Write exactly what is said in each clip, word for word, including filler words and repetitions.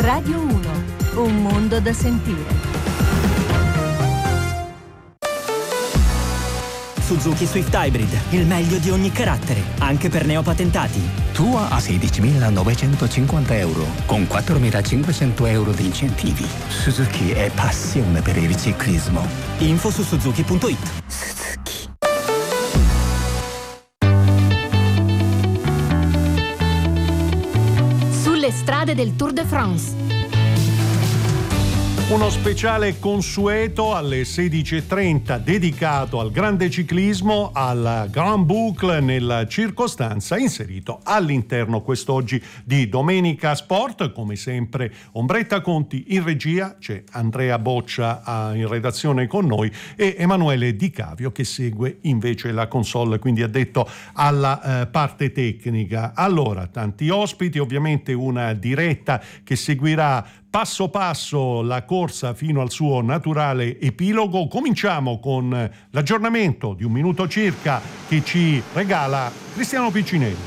Radio uno, un mondo da sentire. Suzuki Swift Hybrid, il meglio di ogni carattere, anche per neopatentati. Tua a sedicimilanovecentocinquanta euro, con quattromilacinquecento euro di incentivi. Suzuki è passione per il ciclismo. Info su suzuki punto it. Suzuki. Sulle strade del Tour de France. Uno speciale consueto alle sedici e trenta dedicato al grande ciclismo, al Grand Boucle nella circostanza, inserito all'interno quest'oggi di Domenica Sport. Come sempre Ombretta Conti in regia, c'è Andrea Boccia in redazione con noi e Emanuele Di Cavio che segue invece la console, quindi addetto alla eh, parte tecnica. Allora, tanti ospiti, ovviamente una diretta che seguirà passo passo la corsa fino al suo naturale epilogo. Cominciamo con l'aggiornamento di un minuto circa che ci regala Cristiano Piccinelli.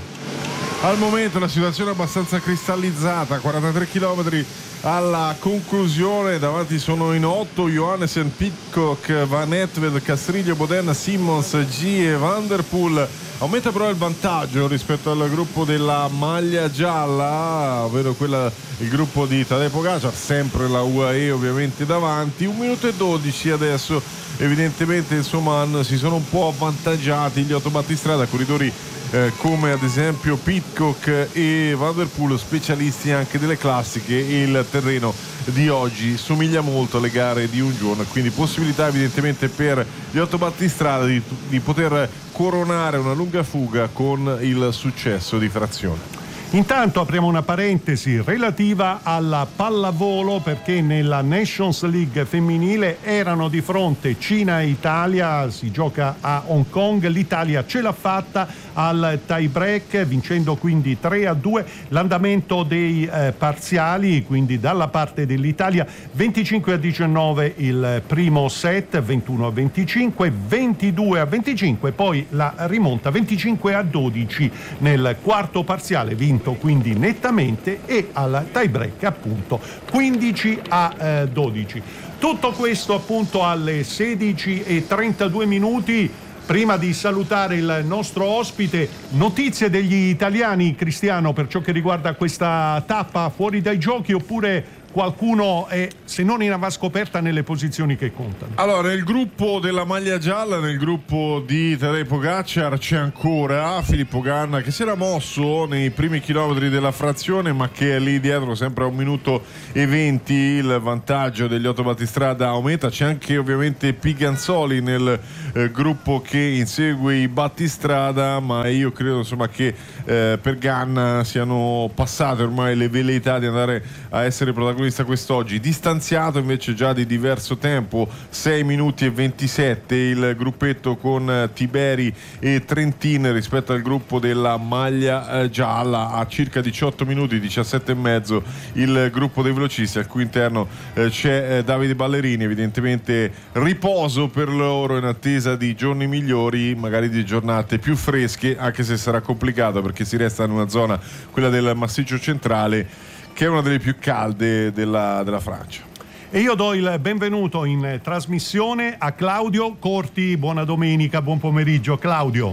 Al momento la situazione è abbastanza cristallizzata, quarantatré chilometri alla conclusione, davanti sono in otto Johannessen, Pidcock, Van Etwed, Castriglio, Boden, Simmons, G e Van der Poel. Aumenta però il vantaggio rispetto al gruppo della maglia gialla, ovvero quella, il gruppo di Tadej Pogačar, sempre la U A E ovviamente davanti. un minuto e dodici adesso, evidentemente insomma si sono un po' avvantaggiati gli otto battistrada, corridori eh, come ad esempio Pidcock e Van der Poel, specialisti anche delle classiche. Il terreno di oggi somiglia molto alle gare di un giorno, quindi possibilità evidentemente per gli otto battistrada di, di poter coronare una lunga fuga con il successo di frazione. Intanto apriamo una parentesi relativa alla pallavolo, perché nella Nations League femminile erano di fronte Cina e Italia, si gioca a Hong Kong, l'Italia ce l'ha fatta al tie break vincendo quindi tre a due. L'andamento dei eh, parziali, quindi dalla parte dell'Italia: venticinque a diciannove il primo set, ventuno a venticinque, ventidue a venticinque, poi la rimonta venticinque a dodici nel quarto parziale, vinto quindi nettamente, e al tie break appunto quindici a dodici. Tutto questo appunto alle sedici e trentadue minuti. Prima di salutare il nostro ospite, notizie degli italiani, Cristiano, per ciò che riguarda questa tappa fuori dai giochi, oppure qualcuno è, se non in avanscoperta, nelle posizioni che contano? Allora, nel gruppo della maglia gialla, nel gruppo di Tadej Pogačar, c'è ancora Filippo Ganna, che si era mosso nei primi chilometri della frazione, ma che è lì dietro sempre a un minuto e venti. Il vantaggio degli otto battistrada aumenta. C'è anche ovviamente Piganzoli nel eh, gruppo che insegue i battistrada, ma io credo insomma che eh, per Ganna siano passate ormai le velleità di andare a essere protagonista quest'oggi. Distanziato invece già di diverso tempo, sei minuti e ventisette il gruppetto con Tiberi e Trentin rispetto al gruppo della maglia gialla. A circa diciotto minuti, diciassette e mezzo il gruppo dei velocisti, al cui interno eh, c'è eh, Davide Ballerini. Evidentemente riposo per loro in attesa di giorni migliori, magari di giornate più fresche, anche se sarà complicato perché si resta in una zona, quella del massiccio centrale, che è una delle più calde della, della Francia. E io do il benvenuto in trasmissione a Claudio Corti. Buona domenica, buon pomeriggio Claudio.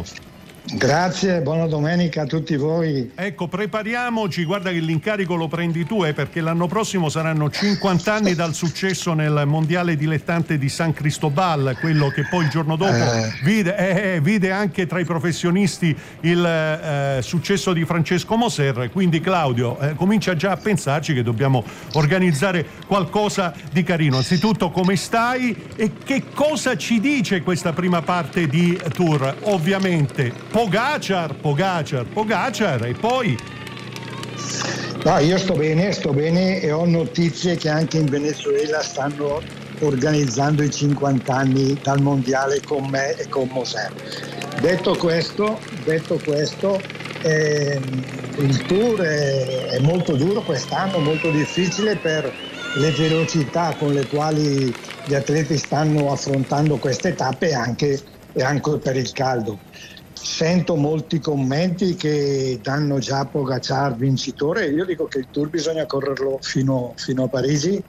Grazie, buona domenica a tutti voi. Ecco, prepariamoci, guarda che l'incarico lo prendi tu, eh, perché l'anno prossimo saranno cinquanta anni dal successo nel mondiale dilettante di San Cristobal, quello che poi il giorno dopo eh. Vide, eh, vide anche tra i professionisti il eh, successo di Francesco Moser. Quindi Claudio, eh, comincia già a pensarci che dobbiamo organizzare qualcosa di carino. Anzitutto, come stai e che cosa ci dice questa prima parte di tour? Ovviamente Pogačar, Pogačar, Pogačar e poi... No, io sto bene, sto bene e ho notizie che anche in Venezuela stanno organizzando i cinquanta anni dal mondiale con me e con Moser. Detto questo, detto questo eh, il tour è, è molto duro quest'anno, molto difficile per le velocità con le quali gli atleti stanno affrontando queste tappe e anche, e anche per il caldo. sento molti commenti che danno già Pogačar vincitore. Io dico che il Tour bisogna correrlo fino, fino a Parigi,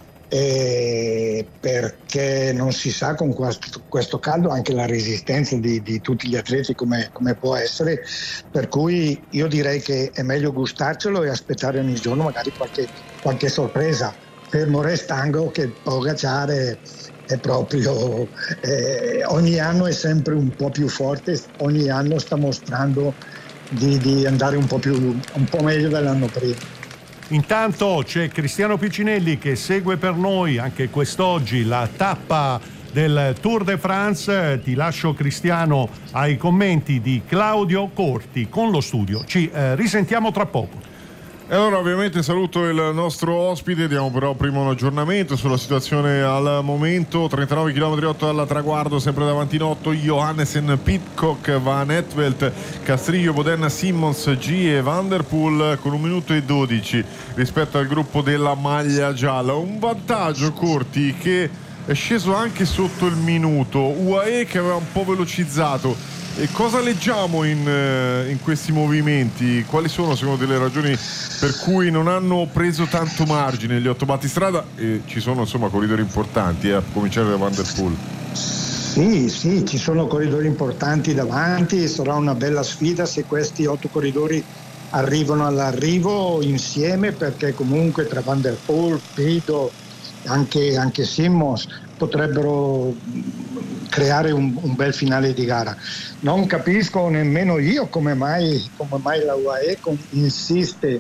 eh, perché non si sa con questo, questo caldo anche la resistenza di, di tutti gli atleti come, come può essere, per cui io direi che è meglio gustarcelo e aspettare ogni giorno magari qualche, qualche sorpresa, fermo restando che Pogačar è, è proprio eh, ogni anno è sempre un po' più forte, ogni anno sta mostrando di, di andare un po' più un po' meglio dell'anno prima. Intanto c'è Cristiano Piccinelli che segue per noi anche quest'oggi la tappa del Tour de France. Ti lascio, Cristiano, ai commenti di Claudio Corti con lo studio. Ci eh, risentiamo tra poco. E allora ovviamente saluto il nostro ospite, diamo però prima un aggiornamento sulla situazione al momento. trentanove chilometri otto dal traguardo, sempre davanti in otto Johannessen, Pidcock, Van Etvelt, Castrillo, Boden, Simmons, G e Van der Poel con un minuto e dodici rispetto al gruppo della maglia gialla. Un vantaggio, Corti, che è sceso anche sotto il minuto, U A E che aveva un po' velocizzato. E cosa leggiamo in, in questi movimenti? Quali sono secondo te le ragioni per cui non hanno preso tanto margine gli otto battistrada? E ci sono insomma corridori importanti, eh, a cominciare da Van der Poel. Sì, sì, ci sono corridori importanti davanti, sarà una bella sfida se questi otto corridori arrivano all'arrivo insieme, perché comunque tra Van der Poel, Pido, anche, anche Simmons potrebbero creare un, un bel finale di gara. Non capisco nemmeno io come mai, come mai la U A E insiste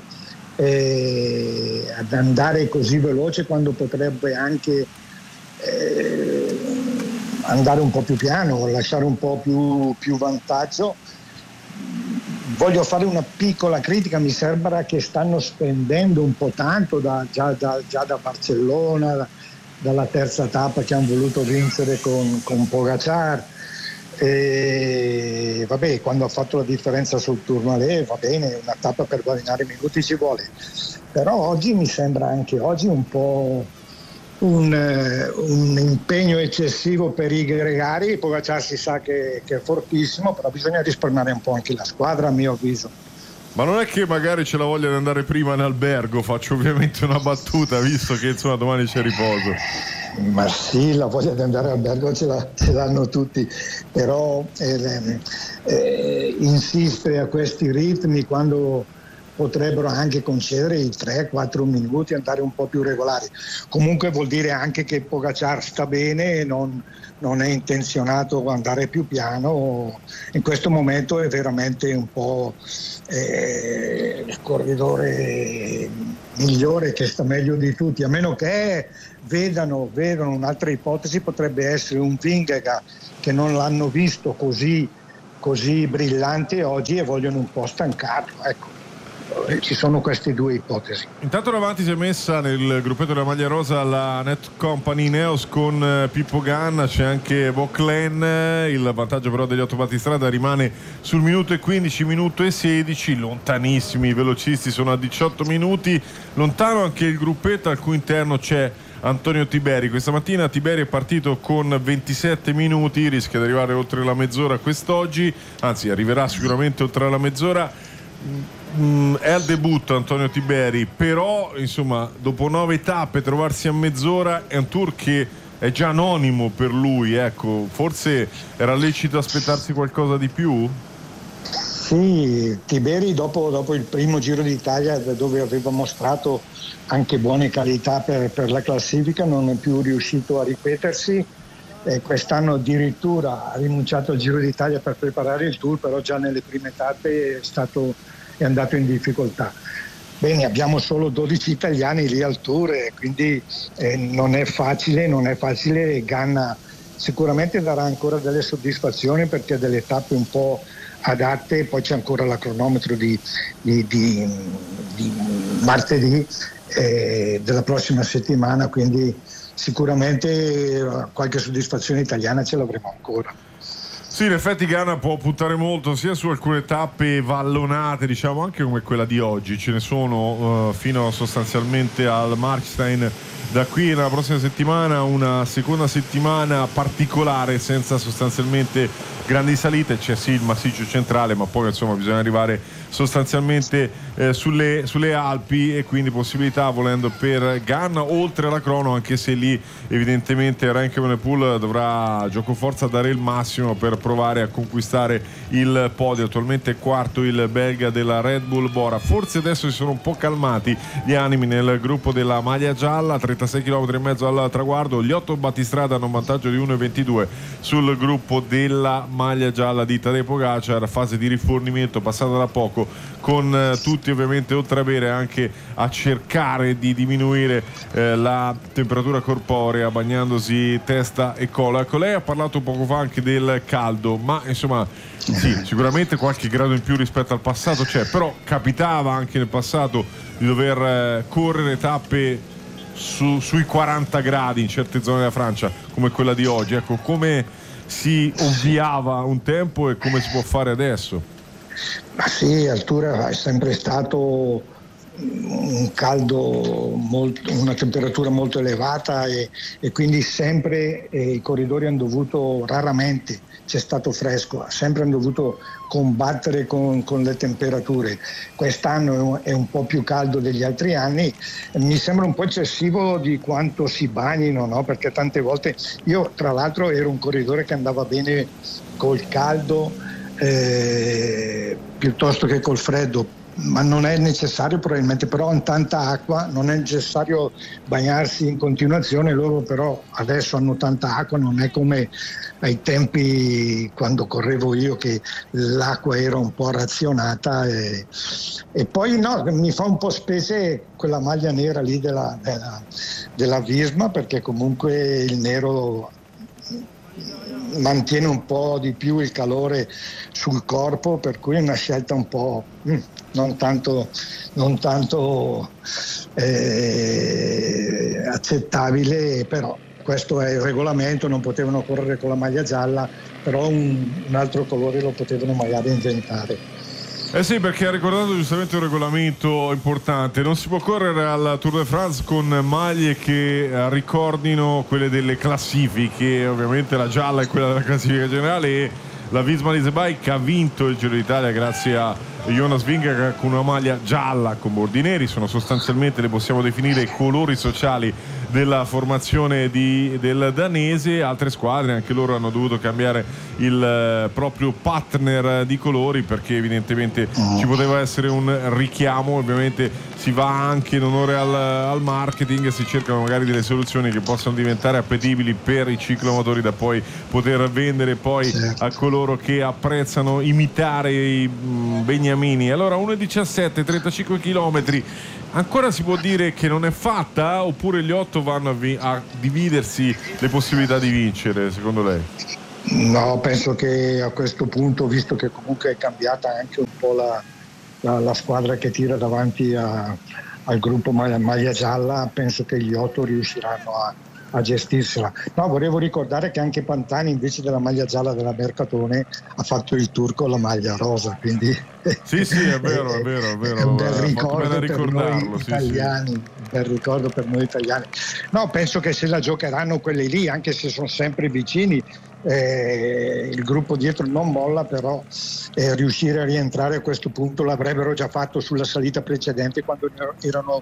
eh, ad andare così veloce quando potrebbe anche eh, andare un po' più piano, lasciare un po' più, più vantaggio. Voglio fare una piccola critica, mi sembra che stanno spendendo un po' tanto da, già, da, già da Barcellona, da, dalla terza tappa che hanno voluto vincere con, con Pogačar. E vabbè, quando ha fatto la differenza sul Tourmalet va bene, una tappa per guadagnare minuti ci vuole, però oggi mi sembra anche oggi un po' un, un impegno eccessivo per i gregari. Pogačar si sa che, che è fortissimo, però bisogna risparmiare un po' anche la squadra, a mio avviso. Ma non è che magari c'è la voglia di andare prima in albergo? Faccio ovviamente una battuta, visto che insomma domani c'è riposo. Ma sì, la voglia di andare all'albergo ce, la, ce l'hanno tutti, però eh, eh, insistere a questi ritmi quando potrebbero anche concedere i tre quattro minuti, andare un po' più regolari. Comunque vuol dire anche che Pogačar sta bene e non, non è intenzionato ad andare più piano. In questo momento è veramente un po' eh, il corridore migliore, che sta meglio di tutti, a meno che vedano, vedano un'altra ipotesi potrebbe essere un Vingegaard, che non l'hanno visto così, così brillante oggi e vogliono un po' stancarlo, ecco. Ci sono queste due ipotesi. Intanto davanti si è messa nel gruppetto della maglia rosa la Net Company Neos con eh, Pippo Ganna, c'è anche Vauclain. Il vantaggio però degli otto battistrada rimane sul minuto e quindici, minuto e sedici, lontanissimi i velocisti, sono a diciotto minuti. Lontano anche il gruppetto al cui interno c'è Antonio Tiberi. Questa mattina Tiberi è partito con ventisette minuti, rischia di arrivare oltre la mezz'ora quest'oggi, anzi arriverà sicuramente oltre la mezz'ora. Mm, è al debutto Antonio Tiberi, però insomma dopo nove tappe trovarsi a mezz'ora è un tour che è già anonimo per lui, ecco, forse era lecito aspettarsi qualcosa di più? Sì, Tiberi dopo, dopo il primo Giro d'Italia, dove aveva mostrato anche buone qualità per, per la classifica, non è più riuscito a ripetersi. Eh, quest'anno addirittura ha rinunciato al Giro d'Italia per preparare il Tour, però già nelle prime tappe è, stato, è andato in difficoltà. Bene, abbiamo solo dodici italiani lì al Tour, e quindi eh, non è facile, non è facile. Ganna sicuramente darà ancora delle soddisfazioni perché ha delle tappe un po' adatte, poi c'è ancora la cronometro di, di, di, di martedì eh, della prossima settimana, quindi sicuramente qualche soddisfazione italiana ce l'avremo ancora. Sì, in effetti Ganna può puntare molto sia su alcune tappe vallonate, diciamo, anche come quella di oggi. Ce ne sono uh, fino sostanzialmente al Markstein da qui alla prossima settimana una seconda settimana particolare senza sostanzialmente grandi salite. C'è sì il massiccio centrale, ma poi insomma bisogna arrivare sostanzialmente eh, sulle, sulle Alpi, e quindi possibilità volendo per Ganna oltre la crono, anche se lì evidentemente Remco Evenepoel dovrà gioco forza dare il massimo per provare a conquistare il podio. Attualmente quarto il belga della Red Bull Bora. Forse adesso si sono un po' calmati gli animi nel gruppo della maglia gialla, trentasei chilometri e mezzo al traguardo. Gli otto battistrada hanno un vantaggio di uno e ventidue sul gruppo della maglia gialla di Tadej Pogačar, fase di rifornimento passata da poco, con eh, tutti ovviamente oltre a bere anche a cercare di diminuire eh, la temperatura corporea bagnandosi testa e collo. Ecco, lei ha parlato poco fa anche del caldo, ma insomma sì, sicuramente qualche grado in più rispetto al passato c'è, però capitava anche nel passato di dover eh, correre tappe su, sui quaranta gradi in certe zone della Francia come quella di oggi. Ecco, come si ovviava un tempo e come si può fare adesso? Ma sì, Altura è sempre stato un caldo, molto, una temperatura molto elevata, e, e quindi sempre eh, i corridori hanno dovuto, raramente c'è stato fresco, sempre hanno dovuto combattere con, con le temperature. Quest'anno è un, è un po' più caldo degli altri anni, mi sembra un po' eccessivo di quanto si bagnino, no? Perché tante volte, io tra l'altro ero un corridore che andava bene col caldo Eh, piuttosto che col freddo, ma non è necessario probabilmente, però in tanta acqua non è necessario bagnarsi in continuazione. Loro però adesso hanno tanta acqua, non è come ai tempi quando correvo io che l'acqua era un po' razionata, e, e poi no, mi fa un po' specie quella maglia nera lì della, della, della Visma, perché comunque il nero mantiene un po' di più il calore sul corpo, per cui è una scelta un po' mm, non tanto, non tanto eh, accettabile, però questo è il regolamento, non potevano correre con la maglia gialla, però un, un altro colore lo potevano magari inventare. Eh sì, perché ha ricordato giustamente un regolamento importante: non si può correre al Tour de France con maglie che ricordino quelle delle classifiche, ovviamente la gialla è quella della classifica generale, e la Visma Leasebike ha vinto il Giro d'Italia grazie a Jonas Vingegaard con una maglia gialla con bordi neri. Sono sostanzialmente, le possiamo definire, i colori sociali della formazione di, del danese. Altre squadre anche loro hanno dovuto cambiare il eh, proprio partner di colori, perché evidentemente ci poteva essere un richiamo. Ovviamente si va anche in onore al, al marketing, si cercano magari delle soluzioni che possano diventare appetibili per i ciclomotori da poi poter vendere poi a coloro che apprezzano imitare i mh, beniamini. Allora uno e diciassette, trentacinque chilometri, ancora si può dire che non è fatta, oppure gli otto vanno a, vi- a dividersi le possibilità di vincere, secondo lei? No, penso che a questo punto, visto che comunque è cambiata anche un po' la, la, la squadra che tira davanti a, al gruppo maglia, maglia gialla, penso che gli otto riusciranno a, a gestirsela. No, volevo ricordare che anche Pantani, invece della maglia gialla della Mercatone, ha fatto il tour con la maglia rosa, quindi sì sì è vero è vero è vero è un bel eh, ricordo per noi sì, italiani sì. Un bel ricordo per noi italiani. No, penso che se la giocheranno quelli lì, anche se sono sempre vicini, eh, il gruppo dietro non molla, però eh, riuscire a rientrare a questo punto l'avrebbero già fatto sulla salita precedente, quando erano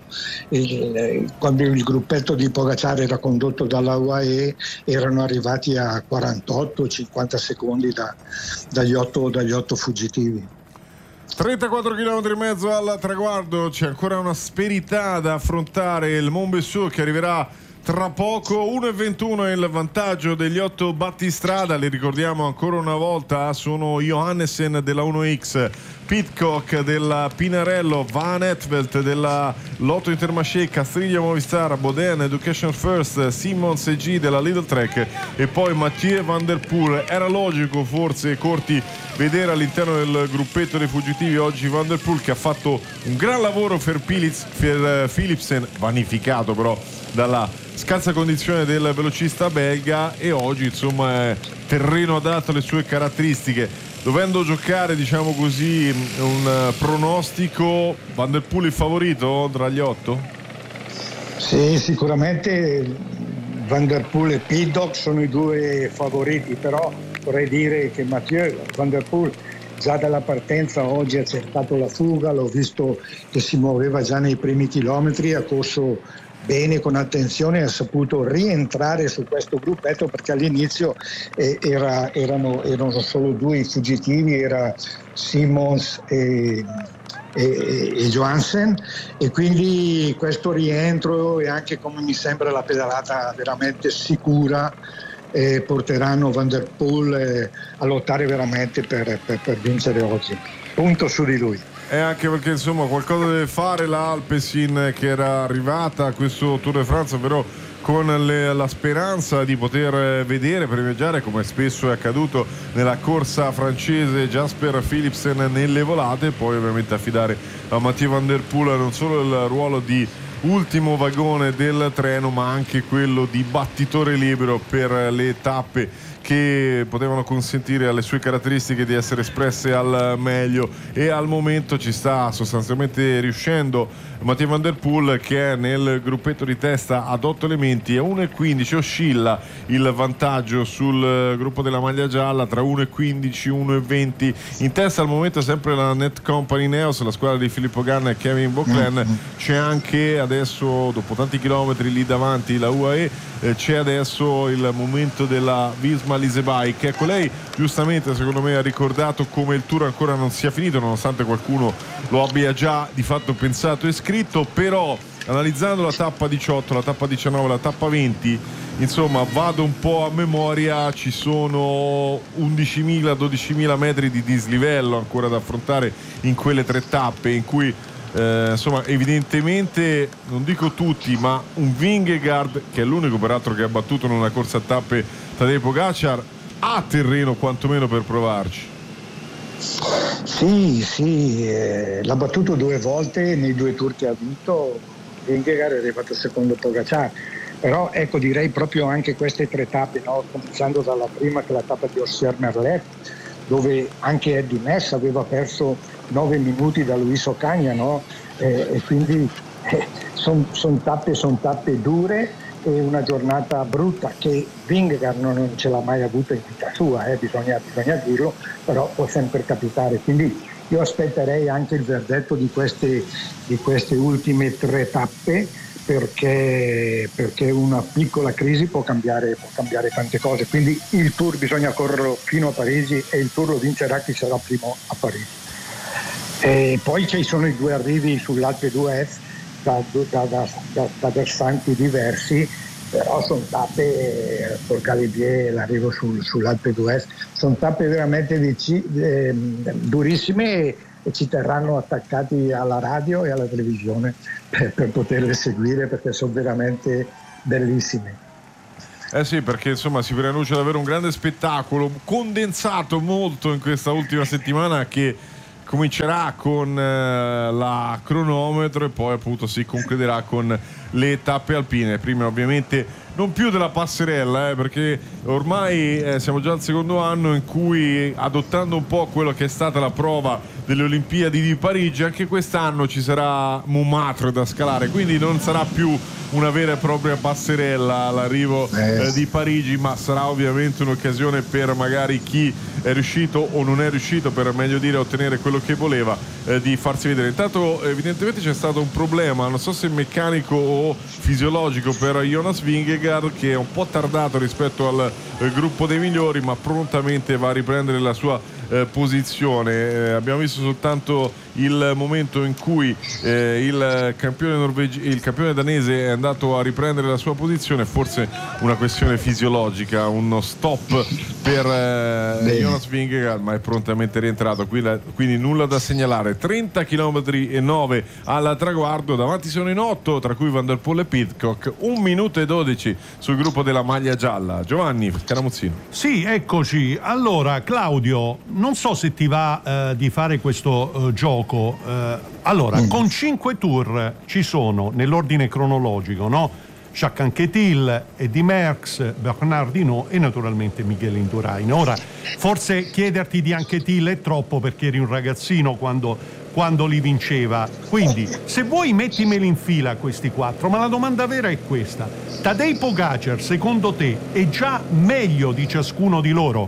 il, quando il gruppetto di Pogačar era condotto dalla U A E, erano arrivati a quarantotto cinquanta secondi da, dagli, otto, dagli otto fuggitivi. trentaquattro chilometri e mezzo al traguardo, c'è ancora un'asperità da affrontare. Il Montbessoux che arriverà tra poco. Uno e ventuno è il vantaggio degli otto battistrada. Le ricordiamo ancora una volta: sono Johannessen della uno X, Pidcock della Pinarello, Van Etvelt della Lotto Intermarché, Castriglia Movistar, Boden Education First, Simmons e G della Lidl Trek, e poi Mathieu Van Der Poel. Era logico forse, Corti, vedere all'interno del gruppetto dei fuggitivi oggi Van Der Poel, che ha fatto un gran lavoro per, Philips, per Philipsen, vanificato però dalla scarsa condizione del velocista belga, e oggi insomma è terreno adatto alle sue caratteristiche. Dovendo giocare, diciamo così, un pronostico, Van Der Poel il favorito tra gli otto? Sì, sicuramente Van der Poel e Pidcock sono i due favoriti, però vorrei dire che Mathieu Van der Poel già dalla partenza oggi ha cercato la fuga, l'ho visto che si muoveva già nei primi chilometri, ha corso bene, con attenzione, ha saputo rientrare su questo gruppetto, perché all'inizio eh, era, erano, erano solo due i fuggitivi, era Simons e, e, e Johansen, e quindi questo rientro e anche, come mi sembra, la pedalata veramente sicura e porteranno Van der Poel eh, a lottare veramente per, per, per vincere oggi. Punto su di lui. E anche perché insomma qualcosa deve fare l'Alpecin, che era arrivata a questo Tour de France, ovvero con le, la speranza di poter vedere, primeggiare, come spesso è accaduto nella corsa francese, Jasper Philipsen nelle volate, e poi ovviamente affidare a Mathieu Van der Poel non solo il ruolo di ultimo vagone del treno, ma anche quello di battitore libero per le tappe che potevano consentire alle sue caratteristiche di essere espresse al meglio, e al momento ci sta sostanzialmente riuscendo Mathieu Van der Poel, che è nel gruppetto di testa ad otto elementi, a uno e quindici oscilla il vantaggio sul gruppo della maglia gialla tra uno e quindici, uno e venti. In testa al momento sempre la Net Company Neos, la squadra di Filippo Ganna e Kevin Vauclain. C'è anche adesso, dopo tanti chilometri lì davanti, la U A E, eh, c'è adesso il momento della Visma Leasebike. Ecco, lei giustamente secondo me ha ricordato come il Tour ancora non sia finito, nonostante qualcuno lo abbia già di fatto pensato e scritto, però analizzando la tappa diciotto, la tappa diciannove, la tappa venti, insomma vado un po' a memoria, ci sono undicimila dodicimila metri di dislivello ancora da affrontare in quelle tre tappe, in cui Eh, insomma evidentemente, non dico tutti, ma un Vingegaard, che è l'unico peraltro che ha battuto in una corsa a tappe Tadej Pogacar, ha terreno quantomeno per provarci. Sì, sì, eh, l'ha battuto due volte nei due tour che ha vinto. Vingegaard è arrivato secondo Pogacar, però ecco, direi proprio anche queste tre tappe, no? Cominciando dalla prima, che è la tappa di Ossier-Merlet, dove anche Eddie Merckx aveva perso nove minuti da Luis Ocaña, no? Eh, e quindi eh, sono son tappe, son tappe dure, e una giornata brutta che Vingegaard non ce l'ha mai avuta in vita sua, eh, bisogna, bisogna dirlo, però può sempre capitare. Quindi io aspetterei anche il verdetto di queste, di queste ultime tre tappe, perché, perché una piccola crisi può cambiare, può cambiare tante cose. Quindi il Tour bisogna correrlo fino a Parigi, e il Tour lo vincerà chi sarà primo a Parigi. E poi ci sono i due arrivi sull'Alpe d'Huez da, da, da, da, da versanti diversi, però sono tappe, por Galibier, l'arrivo sul, sull'Alpe d'Huez, sono tappe veramente dici, eh, durissime, e, e ci terranno attaccati alla radio e alla televisione per, per poterle seguire, perché sono veramente bellissime. Eh sì, perché insomma si preannuncia davvero un grande spettacolo, condensato molto in questa ultima settimana, che comincerà con eh, la cronometro e poi appunto si concluderà con le tappe alpine. Prima ovviamente non più della passerella, eh, perché ormai eh, siamo già al secondo anno in cui, adottando un po' quello che è stata la prova delle Olimpiadi di Parigi, anche quest'anno ci sarà Montmartre da scalare, quindi non sarà più una vera e propria passerella all'arrivo eh, di Parigi, ma sarà ovviamente un'occasione per magari chi è riuscito o non è riuscito, per meglio dire, a ottenere quello che voleva, eh, di farsi vedere. Intanto evidentemente c'è stato un problema, non so se meccanico o fisiologico, per Jonas Vingegaard, che è un po' tardato rispetto al eh, gruppo dei migliori, ma prontamente va a riprendere la sua eh, posizione. Eh, abbiamo visto soltanto il momento in cui eh, il campione norvegi- il campione danese è andato a riprendere la sua posizione, forse una questione fisiologica, uno stop per eh, Jonas Vingegaard, ma è prontamente rientrato, quindi, quindi nulla da segnalare. Trenta chilometri e nove al traguardo, davanti sono in otto, tra cui Van der Poel e Pidcock, un minuto e dodici sul gruppo della maglia gialla. Giovanni Caramuzzino. Sì, eccoci. Allora Claudio, non so se ti va eh, di fare questo eh, gioco. Eh, allora, mm. con cinque tour ci sono, nell'ordine cronologico, no? Jacques Anquetil, Eddy Merckx, Bernard Hinault e naturalmente Miguel Indurain. Ora, forse chiederti di Anquetil è troppo, perché eri un ragazzino quando quando li vinceva. Quindi se vuoi mettimeli in fila questi quattro, ma la domanda vera è questa: Tadej Pogačar secondo te è già meglio di ciascuno di loro?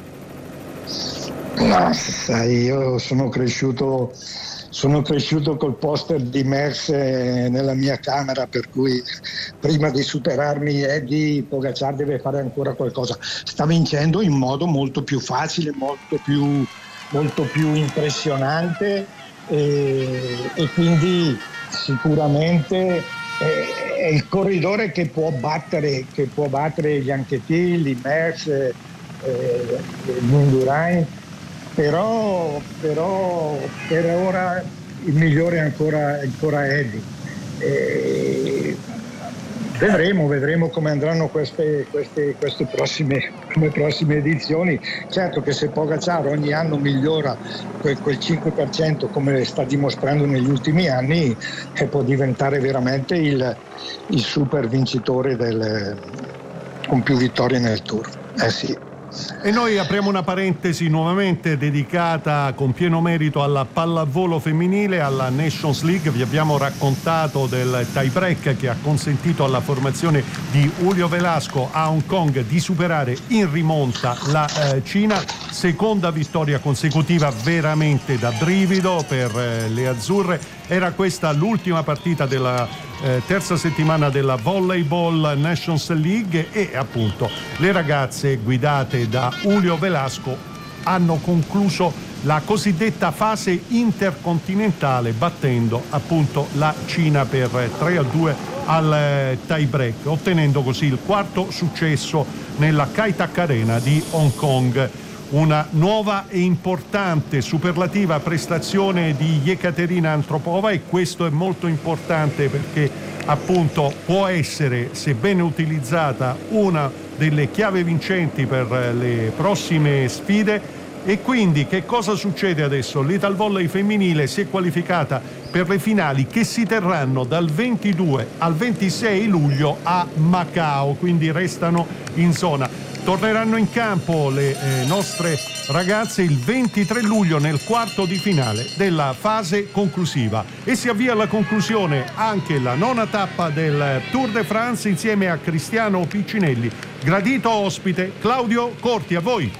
No, sai, io sono cresciuto sono cresciuto col poster di Merckx nella mia camera, per cui prima di superarmi Eddie, Pogačar deve fare ancora qualcosa. Sta vincendo in modo molto più facile, molto più, molto più impressionante, e, e quindi sicuramente è, è il corridore che può battere, che può battere gli Anquetil, Merckx, eh, Indurain. Però, però per ora il migliore è ancora, ancora Eddie. E vedremo, vedremo come andranno queste, queste, queste prossime, come prossime edizioni. Certo che se Pogačar ogni anno migliora quel, quel cinque per cento come sta dimostrando negli ultimi anni, eh, può diventare veramente il, il super vincitore del, con più vittorie nel Tour. Eh sì. E noi apriamo una parentesi nuovamente dedicata con pieno merito alla pallavolo femminile, alla Nations League. Vi abbiamo raccontato del tie break che ha consentito alla formazione di Julio Velasco a Hong Kong di superare in rimonta la eh, Cina. Seconda vittoria consecutiva veramente da brivido per eh, le azzurre. Era questa l'ultima partita della eh, terza settimana della Volleyball Nations League, e appunto le ragazze guidate da Julio Velasco hanno concluso la cosiddetta fase intercontinentale battendo appunto la Cina per tre a due al eh, tie break, ottenendo così il quarto successo nella Kai Tak Arena di Hong Kong. Una nuova e importante superlativa prestazione di Yekaterina Antropova, e questo è molto importante perché appunto può essere, se ben utilizzata, una delle chiavi vincenti per le prossime sfide. E quindi che cosa succede adesso? L'Ital Volley femminile si è qualificata per le finali che si terranno dal ventidue al ventisei luglio a Macao, quindi restano in zona. Torneranno in campo le eh, nostre ragazze il ventitré luglio nel quarto di finale della fase conclusiva, e si avvia alla conclusione anche la nona tappa del Tour de France insieme a Cristiano Piccinelli. Gradito ospite Claudio Corti, a voi.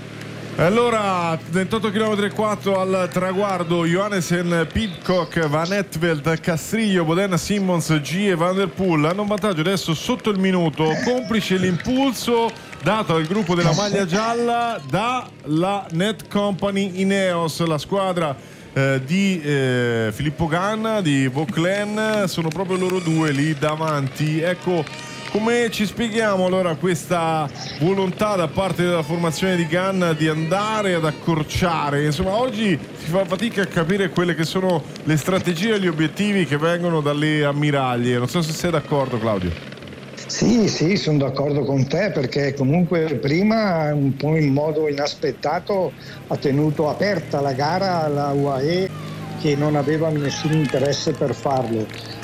Allora, ventotto chilometri e quattro al traguardo, Johannessen, Pidcock, Van Etveld, Castrillo, Boden, Simmons, G e Van der Poel hanno un vantaggio adesso sotto il minuto, complice l'impulso dato al gruppo della maglia gialla dalla Net Company Ineos, la squadra eh, di eh, Filippo Ganna, di Vauclain. Sono proprio loro due lì davanti. Ecco, come ci spieghiamo allora questa volontà da parte della formazione di Ganna di andare ad accorciare? Insomma, oggi si fa fatica a capire quelle che sono le strategie e gli obiettivi che vengono dalle ammiraglie. Non so se sei d'accordo, Claudio. Sì, sì, sono d'accordo con te, perché comunque prima, un po' in modo inaspettato, ha tenuto aperta la gara alla U A E, che non aveva nessun interesse per farlo,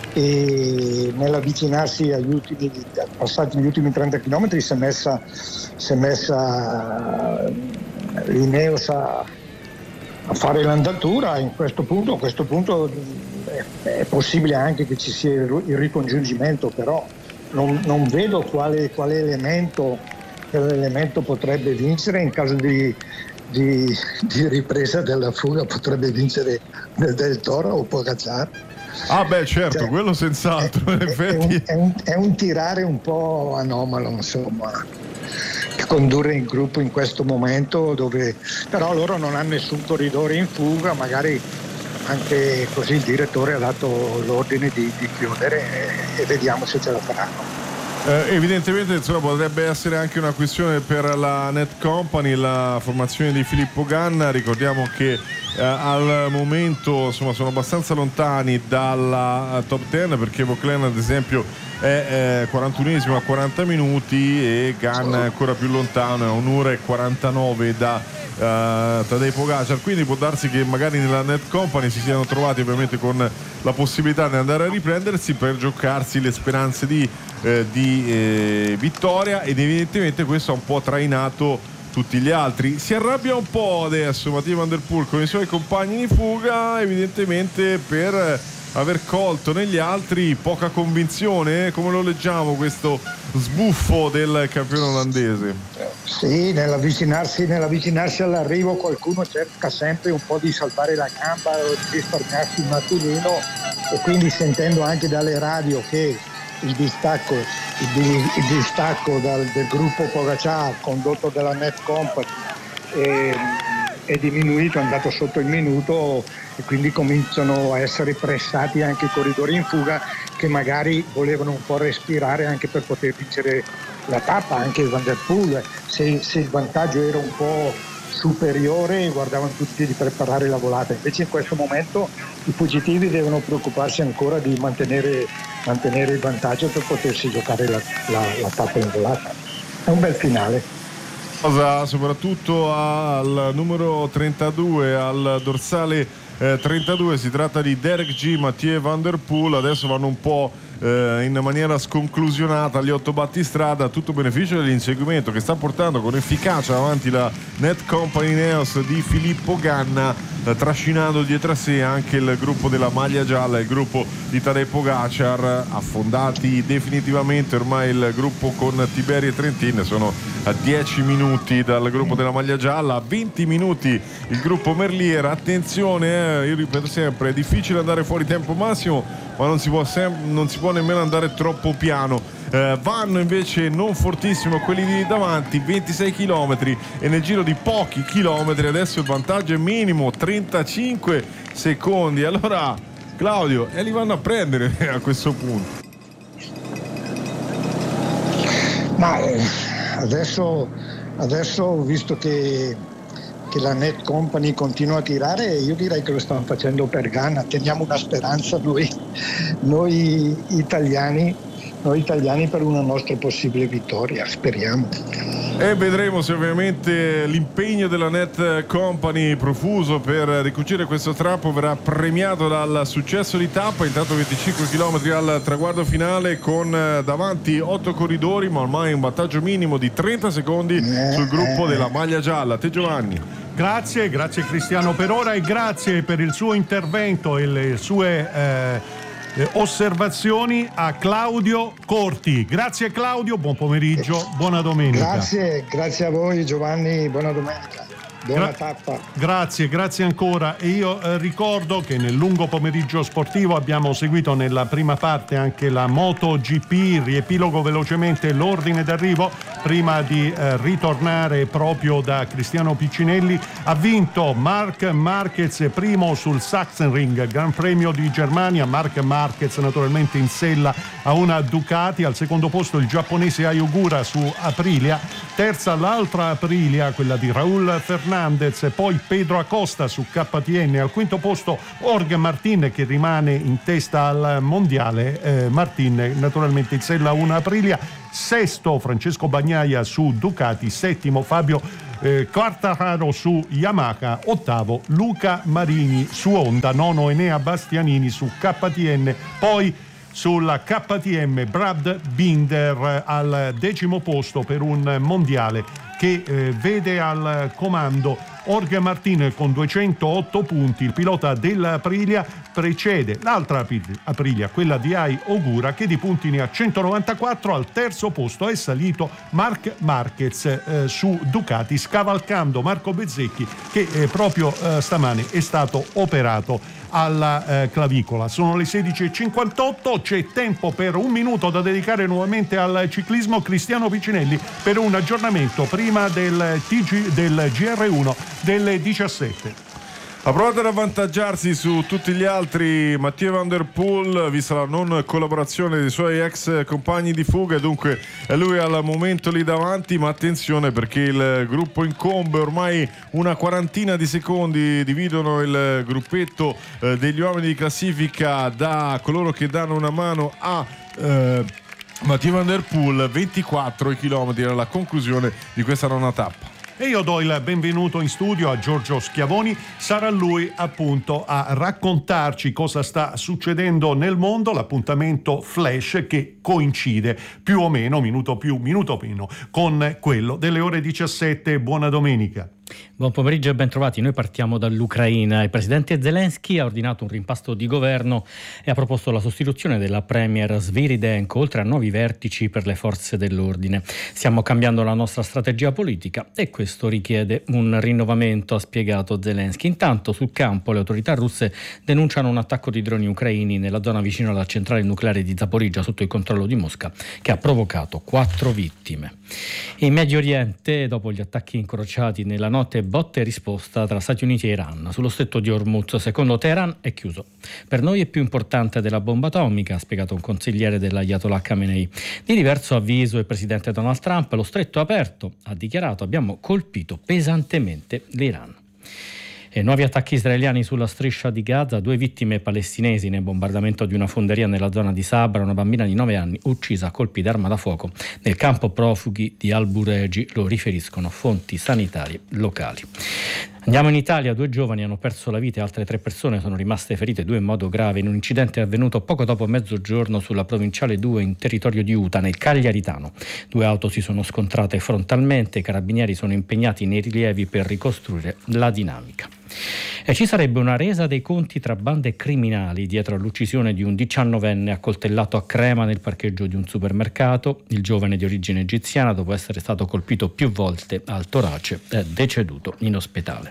e nell'avvicinarsi agli ultimi, passati gli ultimi trenta chilometri, si è messa, si è messa l'Ineos a, a fare l'andatura. In questo punto, a questo punto è, è possibile anche che ci sia il ricongiungimento, però Non, non vedo quale, quale elemento, quale elemento potrebbe vincere. In caso di, di, di ripresa della fuga potrebbe vincere Del, del Toro o Pogačar. Ah beh, certo, cioè, quello senz'altro. È, in effetti. È, un, è, un, è un tirare un po' anomalo, insomma, condurre il gruppo in questo momento, dove però loro non hanno nessun corridore in fuga, magari anche così il direttore ha dato l'ordine di, di chiudere, e, e vediamo se ce la faranno. Eh, evidentemente insomma, potrebbe essere anche una questione per la Net Company, la formazione di Filippo Ganna. Ricordiamo che eh, al momento insomma, sono abbastanza lontani dalla uh, top dieci, perché Vauclain ad esempio è eh, quarantunesimo a quaranta minuti e Ganna è ancora più lontano, è un'ora e quarantanove da Uh, Tadej Pogačar, quindi può darsi che magari nella Net Company si siano trovati ovviamente con la possibilità di andare a riprendersi per giocarsi le speranze di, eh, di eh, vittoria, ed evidentemente questo ha un po' trainato tutti gli altri. Si arrabbia un po' adesso Mathieu Van Der Poel con i suoi compagni di fuga, evidentemente per aver colto negli altri poca convinzione. Come lo leggiamo questo sbuffo del campione olandese? Sì, nell'avvicinarsi, nell'avvicinarsi all'arrivo qualcuno cerca sempre un po' di salvare la gamba o di risparmiarsi un attimino, e quindi sentendo anche dalle radio che il distacco, il, il distacco dal, del gruppo Pogacar condotto dalla Net Company è, è diminuito, è andato sotto il minuto, e quindi cominciano a essere pressati anche i corridori in fuga che magari volevano un po' respirare anche per poter vincere la tappa. Anche Van Der Poel, se, se il vantaggio era un po' superiore, guardavano tutti di preparare la volata. Invece in questo momento i fuggitivi devono preoccuparsi ancora di mantenere, mantenere il vantaggio per potersi giocare la, la, la tappa in volata. È un bel finale. Soprattutto al numero trentadue, al dorsale eh, trentadue, si tratta di Derek G, Mathieu Van Der Poel. Adesso vanno un po' eh, in maniera sconclusionata gli otto battistrada, tutto beneficio dell'inseguimento che sta portando con efficacia avanti la Net Company Ineos di Filippo Ganna, eh, trascinando dietro a sé anche il gruppo della maglia gialla, il gruppo di Tadej Pogacar, affondati definitivamente ormai il gruppo con Tiberi e Trentin. Sono a dieci minuti dal gruppo della maglia gialla, a venti minuti il gruppo Merlier. Attenzione, eh, io ripeto sempre, è difficile andare fuori tempo massimo, ma non si può, sem- non si può nemmeno andare troppo piano. Eh, vanno invece non fortissimo quelli di davanti, ventisei chilometri, e nel giro di pochi chilometri adesso il vantaggio è minimo, trentacinque secondi. Allora Claudio, e li vanno a prendere a questo punto? Ma eh, adesso, adesso visto che, che la Net Company continua a tirare, io direi che lo stanno facendo per Ganna. Teniamo una speranza noi, noi italiani noi italiani per una nostra possibile vittoria, speriamo. E vedremo se ovviamente l'impegno della Net Company profuso per ricucire questo strappo verrà premiato dal successo di tappa. Intanto venticinque chilometri al traguardo finale con davanti otto corridori, ma ormai un vantaggio minimo di trenta secondi eh, sul gruppo eh. della maglia gialla. Te Giovanni. Grazie, grazie Cristiano per ora, e grazie per il suo intervento e le sue eh, osservazioni a Claudio Corti. Grazie Claudio, buon pomeriggio, buona domenica. Grazie, grazie a voi Giovanni, buona domenica. Buona Gra- tappa. Grazie, grazie ancora. E io eh, ricordo che nel lungo pomeriggio sportivo abbiamo seguito nella prima parte anche la MotoGP. Riepilogo velocemente l'ordine d'arrivo prima di eh, ritornare proprio da Cristiano Piccinelli. Ha vinto Marc Marquez, primo sul Sachsenring, Gran Premio di Germania. Marc Marquez naturalmente in sella a una Ducati. Al secondo posto il giapponese Ayogura su Aprilia. Terza l'altra Aprilia, quella di Raúl Fernández. E poi Pedro Acosta su K T M. Al quinto posto Jorge Martin, che rimane in testa al mondiale. eh, Martin naturalmente in sella a una Aprilia. Sesto Francesco Bagnaia su Ducati. Settimo Fabio eh, Quartararo su Yamaha. Ottavo Luca Marini su Honda. Nono Enea Bastianini su K T M. Poi sulla K T M Brad Binder al decimo posto per un mondiale che eh, vede al comando Jorge Martin con duecentootto punti. Il pilota dell'Aprilia precede l'altra Aprilia, quella di Ai Ogura, che di punti ne ha centonovantaquattro. Al terzo posto è salito Marc Marquez eh, su Ducati, scavalcando Marco Bezzecchi, che eh, proprio eh, stamane è stato operato alla eh, clavicola. Sono le sedici e cinquantotto, c'è tempo per un minuto da dedicare nuovamente al ciclismo. Cristiano Piccinelli per un aggiornamento prima del, T G, del G R uno delle diciassette. Ha provato ad avvantaggiarsi su tutti gli altri Mathieu Van Der Poel, vista la non collaborazione dei suoi ex compagni di fuga, e dunque è lui al momento lì davanti. Ma attenzione, perché il gruppo incombe, ormai una quarantina di secondi dividono il gruppetto eh, degli uomini di classifica da coloro che danno una mano a eh, Mathieu Van Der Poel. Ventiquattro chilometri alla conclusione di questa nona tappa. E io do il benvenuto in studio a Giorgio Schiavoni. Sarà lui appunto a raccontarci cosa sta succedendo nel mondo, l'appuntamento flash che coincide più o meno, minuto più, minuto meno, con quello delle ore diciassette. Buona domenica. Buon pomeriggio e ben trovati. Noi partiamo dall'Ucraina. Il presidente Zelensky ha ordinato un rimpasto di governo e ha proposto la sostituzione della premier Sviridenko, oltre a nuovi vertici per le forze dell'ordine. Stiamo cambiando la nostra strategia politica e questo richiede un rinnovamento, ha spiegato Zelensky. Intanto sul campo le autorità russe denunciano un attacco di droni ucraini nella zona vicino alla centrale nucleare di Zaporizhzhia, sotto il controllo di Mosca, che ha provocato quattro vittime. In Medio Oriente, dopo gli attacchi incrociati nella notte, botte e risposta tra Stati Uniti e Iran sullo stretto di Hormuz. Secondo Teheran è chiuso. Per noi è più importante della bomba atomica, ha spiegato un consigliere dell'Ayatollah Khamenei. Di diverso avviso il presidente Donald Trump: lo stretto è aperto, ha dichiarato, abbiamo colpito pesantemente l'Iran. E nuovi attacchi israeliani sulla striscia di Gaza, due vittime palestinesi nel bombardamento di una fonderia nella zona di Sabra, una bambina di nove anni uccisa a colpi d'arma da fuoco nel campo profughi di Al-Bureji, lo riferiscono fonti sanitarie locali. Andiamo in Italia, due giovani hanno perso la vita e altre tre persone sono rimaste ferite, due in modo grave, in un incidente avvenuto poco dopo mezzogiorno sulla provinciale due in territorio di Uta, nel Cagliaritano. Due auto si sono scontrate frontalmente, i carabinieri sono impegnati nei rilievi per ricostruire la dinamica. E ci sarebbe una resa dei conti tra bande criminali dietro all'uccisione di un diciannovenne accoltellato a Crema nel parcheggio di un supermercato. Il giovane di origine egiziana, dopo essere stato colpito più volte al torace, è deceduto in ospedale.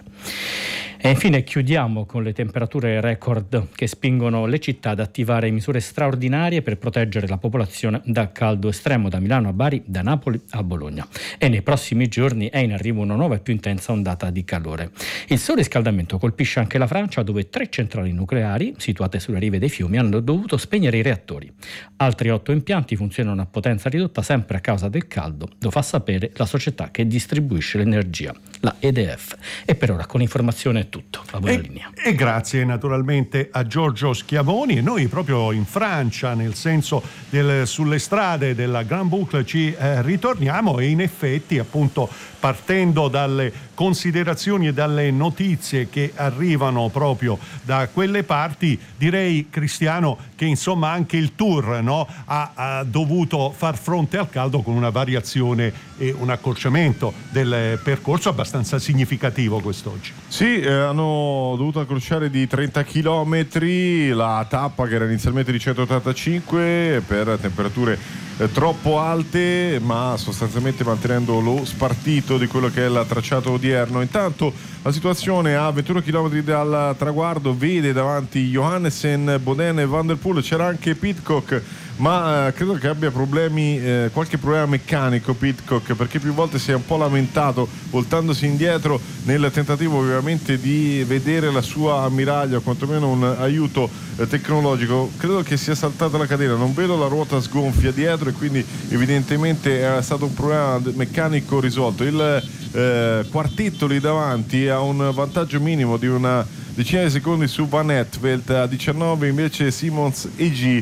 E infine chiudiamo con le temperature record che spingono le città ad attivare misure straordinarie per proteggere la popolazione dal caldo estremo, da Milano a Bari, da Napoli a Bologna. E nei prossimi giorni è in arrivo una nuova e più intensa ondata di calore. Il surriscaldamento colpisce anche la Francia, dove tre centrali nucleari situate sulle rive dei fiumi hanno dovuto spegnere i reattori. Altri otto impianti funzionano a potenza ridotta sempre a causa del caldo, lo fa sapere la società che distribuisce l'energia, la E D F. E per ora con informazione è tutto. La buona e, linea. E grazie naturalmente a Giorgio Schiavoni. E noi proprio in Francia, nel senso del, sulle strade della Grand Boucle, ci eh, ritorniamo e in effetti appunto partendo dalle considerazioni e dalle notizie che arrivano proprio da quelle parti, direi, Cristiano, che insomma anche il Tour, no, ha, ha dovuto far fronte al caldo con una variazione e un accorciamento del percorso abbastanza significativo quest'oggi. Sì, eh, hanno dovuto accorciare di trenta chilometri la tappa che era inizialmente di centottantacinque per temperature eh, troppo alte, ma sostanzialmente mantenendo lo spartito di quello che è il tracciato odierno. Intanto la situazione a ventuno chilometri dal traguardo vede davanti Johannessen, Boden e Van der Poel. C'era anche Pidcock, ma eh, credo che abbia problemi, eh, qualche problema meccanico Pidcock, perché più volte si è un po' lamentato voltandosi indietro nel tentativo ovviamente di vedere la sua ammiraglia o quantomeno un aiuto eh, tecnologico. Credo che sia saltata la catena, non vedo la ruota sgonfia dietro e quindi evidentemente è stato un problema meccanico risolto. Il eh, quartetto lì davanti ha un vantaggio minimo di una decina di secondi su Van Aert a diciannove, invece Simons e G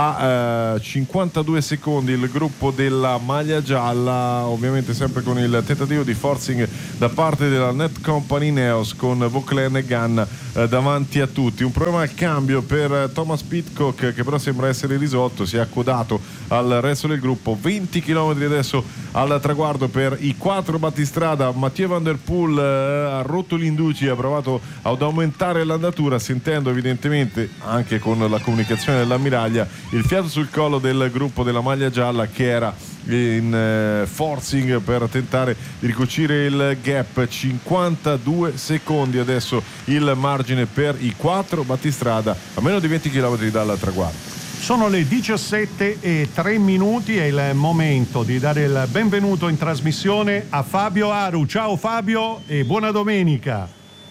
a eh, cinquantadue secondi il gruppo della maglia gialla, ovviamente sempre con il tentativo di forcing da parte della Net Company Neos con Vauclair e Gunn eh, davanti a tutti. Un problema al cambio per Thomas Pidcock che però sembra essere risolto, si è accodato al resto del gruppo. Venti chilometri adesso al traguardo per i quattro battistrada. Mathieu Van der Poel eh, ha rotto l'induci, ha provato ad aumentare l'andatura, sentendo evidentemente anche con la comunicazione dell'ammiraglia il fiato sul collo del gruppo della maglia gialla che era in eh, forcing per tentare di ricucire il gap. Cinquantadue secondi adesso il margine per i quattro battistrada a meno di venti chilometri dal traguardo. Sono le diciassette e tre minuti, è il momento di dare il benvenuto in trasmissione a Fabio Aru. Ciao Fabio e buona domenica.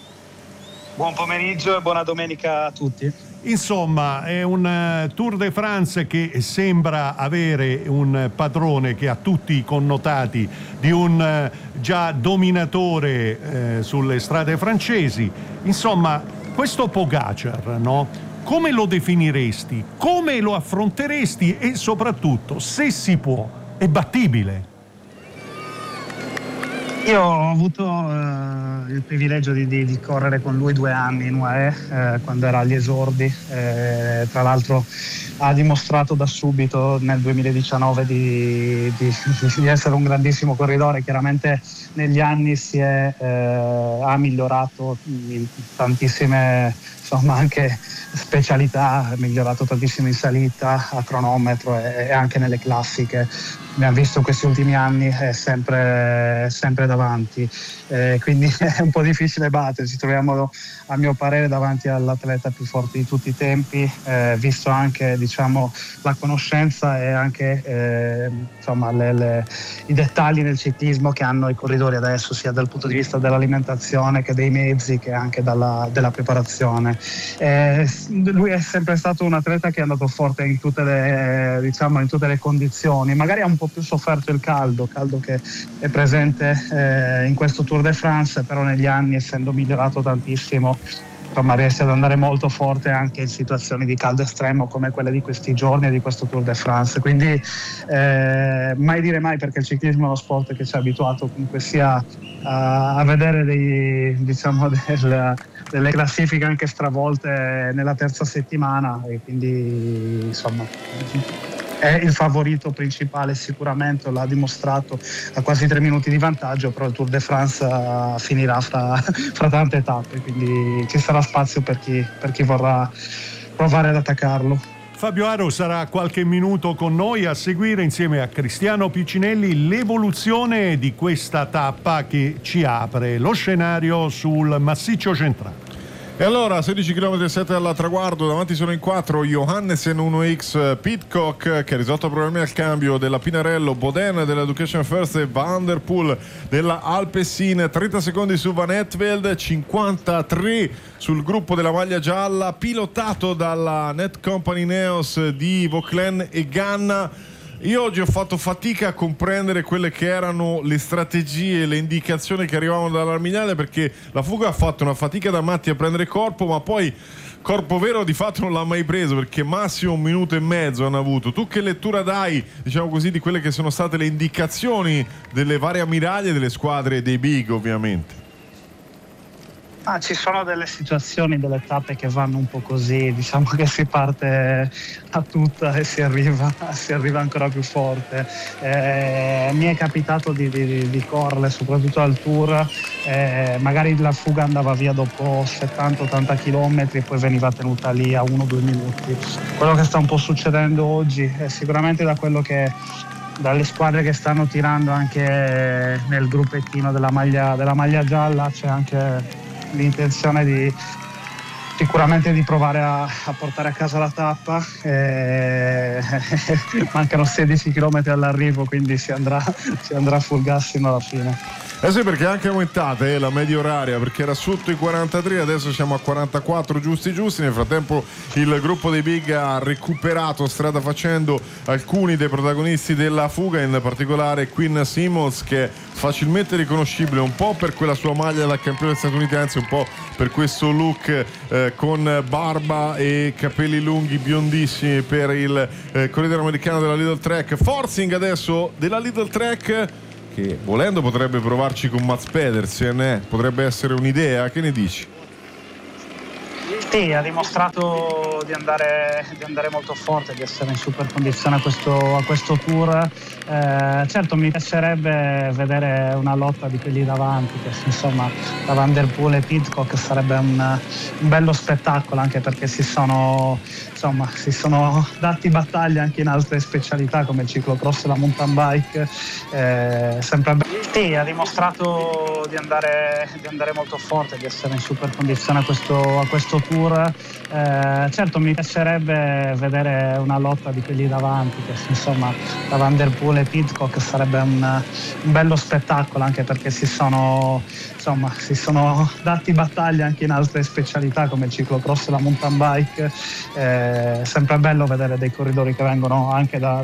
Buon pomeriggio e buona domenica a tutti. Insomma, è un Tour de France che sembra avere un padrone che ha tutti i connotati di un già dominatore eh, sulle strade francesi. Insomma, questo Pogacar, no? Come lo definiresti? Come lo affronteresti? E soprattutto, se si può, è battibile? Io ho avuto uh, il privilegio di, di, di correre con lui due anni in U A E eh, quando era agli esordi, eh, tra l'altro ha dimostrato da subito nel duemiladiciannove di, di, di essere un grandissimo corridore. Chiaramente negli anni si è, eh, ha migliorato in tantissime, insomma, anche specialità, ha migliorato tantissimo in salita, a cronometro e, e anche nelle classiche. Abbiamo visto questi ultimi anni è sempre, sempre davanti, eh, quindi è un po' difficile battere. Ci troviamo, a mio parere, davanti all'atleta più forte di tutti i tempi, eh, visto anche, diciamo, la conoscenza e anche eh, insomma, le, le, i dettagli nel ciclismo che hanno i corridori adesso, sia dal punto di vista dell'alimentazione che dei mezzi, che anche dalla, della preparazione. Eh, lui è sempre stato un atleta che è andato forte in tutte le, diciamo, in tutte le condizioni. Magari ha un po' più sofferto il caldo, caldo che è presente eh, in questo Tour de France, però negli anni, essendo migliorato tantissimo, insomma, riesce ad andare molto forte anche in situazioni di caldo estremo come quelle di questi giorni e di questo Tour de France. Quindi eh, mai dire mai, perché il ciclismo è uno sport che ci ha abituato comunque sia a, a vedere dei, diciamo, del, delle classifiche anche stravolte nella terza settimana, e quindi insomma è il favorito principale sicuramente, l'ha dimostrato a quasi tre minuti di vantaggio, però il Tour de France uh, finirà fra, fra tante tappe, quindi ci sarà spazio per chi, per chi vorrà provare ad attaccarlo. Fabio Aro sarà qualche minuto con noi a seguire insieme a Cristiano Piccinelli l'evoluzione di questa tappa che ci apre lo scenario sul massiccio centrale. E allora sedici chilometri e sette al traguardo, davanti sono in quattro Johannesen uno X, Pidcock che ha risolto problemi al cambio della Pinarello, Boden dell'Education First e Van der Poel della Alpecin. Trenta secondi su Van Etveld, cinquantatré sul gruppo della maglia gialla, pilotato dalla Net Company Neos di Vauclain e Ganna. Io oggi ho fatto fatica a comprendere quelle che erano le strategie, le indicazioni che arrivavano dall'Armignale, perché la fuga ha fatto una fatica da matti a prendere corpo, ma poi corpo vero di fatto non l'ha mai preso, perché massimo un minuto e mezzo hanno avuto. Tu che lettura dai, diciamo così, di quelle che sono state le indicazioni delle varie ammiraglie delle squadre dei big, ovviamente? Ah, ci sono delle situazioni, delle tappe che vanno un po' così, diciamo che si parte a tutta e si arriva, si arriva ancora più forte. Eh, mi è capitato di, di, di correre soprattutto al Tour, eh, magari la fuga andava via dopo settanta ottanta chilometri e poi veniva tenuta lì a uno due minuti. Quello che sta un po' succedendo oggi è sicuramente da quello che dalle squadre che stanno tirando anche nel gruppettino della maglia, della maglia gialla c'è anche l'intenzione di sicuramente di provare a, a portare a casa la tappa. Eh, mancano sedici chilometri all'arrivo, quindi si andrà, si andrà full gas fino alla fine. Eh sì, perché è anche aumentata eh, la media oraria, perché era sotto i quarantatré, adesso siamo a quarantaquattro giusti giusti. Nel frattempo il gruppo dei big ha recuperato strada facendo alcuni dei protagonisti della fuga, in particolare Quinn Simmons, che è facilmente riconoscibile un po' per quella sua maglia da campione statunitense, un po' per questo look eh, con barba e capelli lunghi biondissimi per il eh, corridore americano della Lidl Trek. Forcing adesso della Lidl Trek, che volendo potrebbe provarci con Mats Pedersen, eh? potrebbe essere un'idea, che ne dici? Sì, ha dimostrato di andare, di andare molto forte, di essere in super condizione a questo, a questo tour. Eh, certo, mi piacerebbe vedere una lotta di quelli davanti, che insomma da Van der Poel e Pidcock sarebbe un, un bello spettacolo, anche perché si sono, insomma, si sono dati battaglia anche in altre specialità come il ciclocross e la mountain bike. Eh, sempre be- sì, ha dimostrato di andare, di andare molto forte, di essere in super condizione a questo, a questo tour. Eh, certo, mi piacerebbe vedere una lotta di quelli davanti, che insomma da Van der Poel e Pidcock sarebbe un, un bello spettacolo, anche perché si sono, insomma, si sono dati battaglia anche in altre specialità come il ciclocross e la mountain bike. Eh, sempre bello vedere dei corridori che vengono anche da,